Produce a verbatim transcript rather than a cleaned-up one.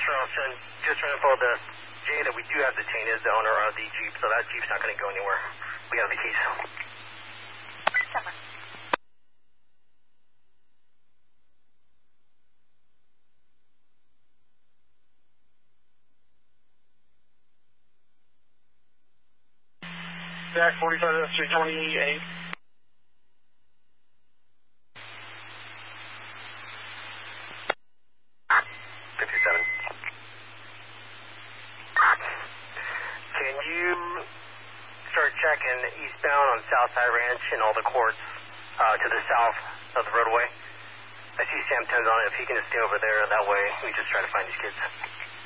Charleston. Just trying to follow the Jay that we do have detained is the owner of the Jeep, so that Jeep's not going to go anywhere. We have the keys. Seven. Jack forty-five, that's three twenty-eight. fifty-seven. Can you start checking eastbound on Southside Ranch and all the courts uh, to the south of the roadway? I see Sam Tens on it. If he can just stay over there, that way we just try to find these kids.